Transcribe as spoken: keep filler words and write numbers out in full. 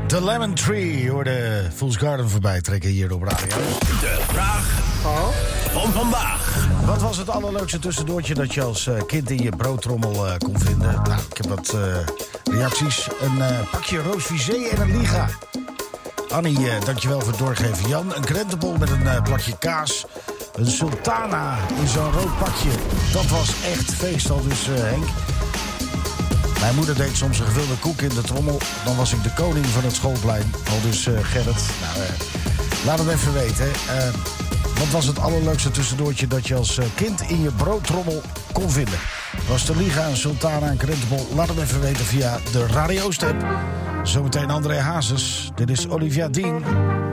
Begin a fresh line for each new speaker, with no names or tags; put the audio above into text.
The Lemon Tree. Je hoorde Fool's Garden voorbij trekken hier op radio.
De vraag van vandaag.
Wat was het allerleukste tussendoortje dat je als uh, kind in je broodtrommel uh, kon vinden? Nou, ik heb wat uh, reacties. Een uh, pakje roosvisé en een liga. Annie, uh, dankjewel voor het doorgeven. Jan, een krentenbol met een uh, plakje kaas. Een sultana in zo'n rood pakje. Dat was echt feest al dus, uh, Henk. Mijn moeder deed soms een gevulde koek in de trommel. Dan was ik de koning van het schoolplein. Al dus uh, Gerrit. Nou, uh, laat het even weten. Uh, wat was het allerleukste tussendoortje dat je als uh, kind in je broodtrommel kon vinden? Was de liga, een sultana, een krentenbol? Laat het even weten via de radiostep. Zometeen André Hazes. Dit is Olivia Dean.